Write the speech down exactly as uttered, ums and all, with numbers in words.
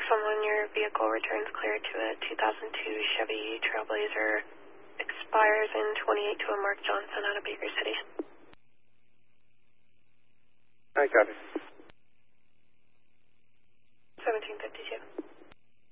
from when your vehicle returns clear to a two thousand two Chevy Trailblazer, expires in twenty-eight to a Mark Johnson out of Baker City. I copy.